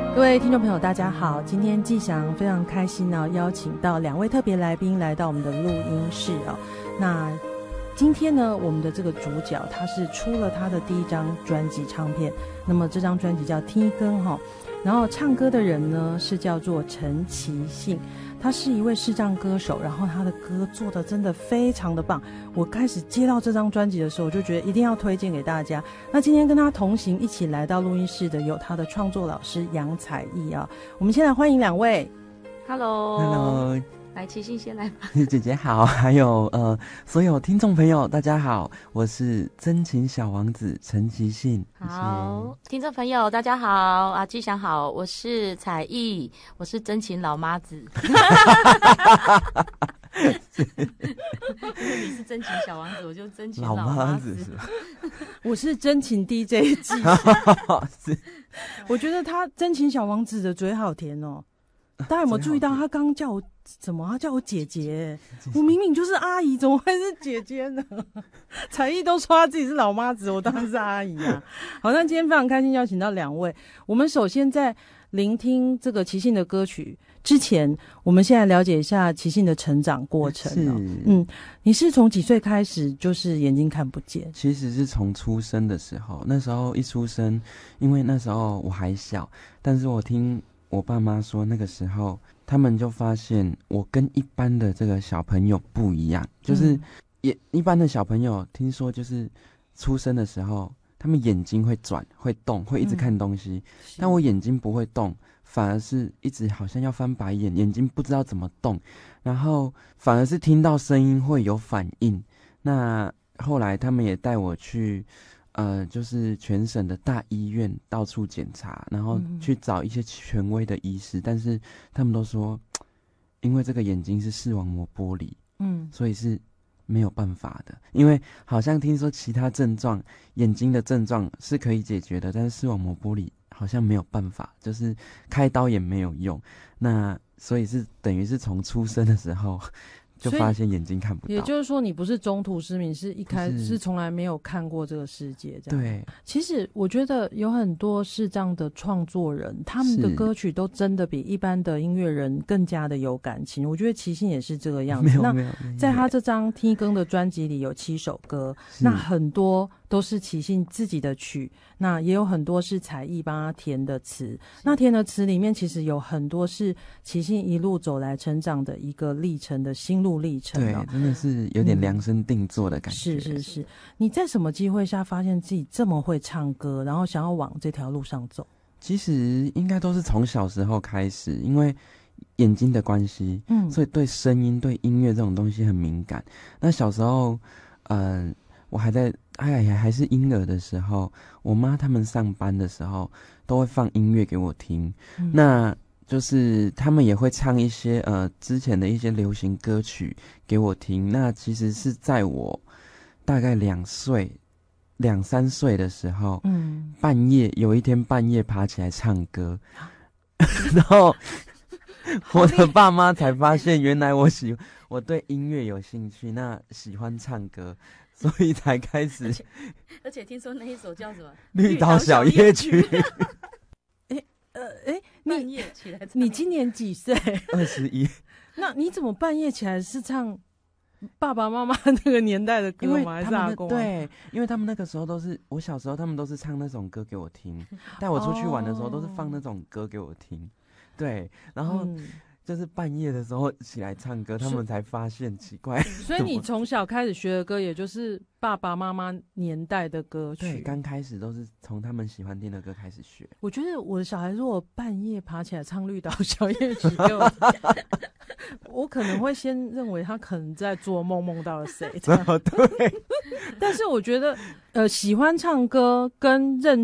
各位听众朋友大家好，今天纪祥非常开心邀请到2位特别来宾来到我们的录音室那今天呢，我们的这个主角他是出了他的第一张专辑唱片，那么这张专辑叫《天光》然后唱歌的人呢是叫做陈其信，他是一位视障歌手，然后他的歌做的真的非常的棒。我开始接到这张专辑的时候，我就觉得一定要推荐给大家。那今天跟他同行一起来到录音室的有他的创作老师杨采艺我们先来欢迎2位。 Hello， 来，其信先来吧。 姐姐好，还有所有听众朋友大家好，我是真情小王子陈其信。 好，听众朋友大家好纪祥好，我是采艺，我是真情老妈子。你是真情小王子，我就真情老妈子是吧？ 我是真情 DJ 季。我觉得他真情小王子的嘴好甜大家有没有注意到他刚刚叫我什么？他叫我姐姐，我明明就是阿姨，怎么会是姐姐呢？采艺都说他自己是老妈子，我当然是阿姨啊。好，那今天非常开心邀请到2位。我们首先在聆听这个其信的歌曲之前，我们先来了解一下其信的成长过程你是从几岁开始就是眼睛看不见？ 其实是从出生的时候，那时候一出生，因为那时候我还小，但是我听我爸妈说，那个时候他们就发现我跟一般的这个小朋友不一样，就是一般的小朋友听说就是出生的时候他们眼睛会转会动，会一直看东西但我眼睛不会动，反而是一直好像要翻白眼，眼睛不知道怎么动，然后反而是听到声音会有反应。那后来他们也带我去就是全省的大医院到处检查，然后去找一些权威的医师，但是他们都说因为这个眼睛是视网膜剥离所以是没有办法的。因为好像听说其他症状，眼睛的症状是可以解决的，但是视网膜剥离好像没有办法，就是开刀也没有用。那所以是等于是从出生的时候就发现眼睛看不到。 也就是说你不是中途失明，是一开始是从来没有看过这个世界这样。 对， 其实我觉得有很多视障的创作人，他们的歌曲都真的比一般的音乐人更加的有感情。我觉得其信也是这个样子。那在他这张天光的专辑里有7首歌，那很多都是其信自己的曲，那也有很多是采艺帮他填的词。那填的词里面其实有很多是其信一路走来成长的一个历程的心路历程。 对，真的是有点量身定做的感觉。 是。你在什么机会下发现自己这么会唱歌，然后想要往这条路上走？ 其实应该都是从小时候开始，因为眼睛的关系所以对声音对音乐这种东西很敏感。那小时候我还是婴儿的时候，我妈他们上班的时候都会放音乐给我听那就是他们也会唱一些之前的一些流行歌曲给我听。那其实是在我大概2岁2、3岁的时候有一天半夜爬起来唱歌然后我的爸妈才发现原来我对音乐有兴趣，那喜欢唱歌，所以才开始。 而且听说那一首叫什么绿岛小夜曲你今年几岁 ？21。 那你怎么半夜起来是唱爸爸妈妈那个年代的歌吗？还是阿公？ 对，因为他们那个时候都是我小时候，他们都是唱那种歌给我听，带我出去玩的时候都是放那种歌给我听。对，然后就是半夜的时候起来唱歌，他们才发现奇怪。 所以你从小开始学的歌，也就是爸爸妈妈年代的歌曲。 对，刚开始都是从他们喜欢听的歌开始学。 我觉得我的小孩如果半夜爬起来唱绿岛小夜曲给我我可能会先认为他可能在做梦，梦到了谁。 对。 但是我觉得喜欢唱歌跟认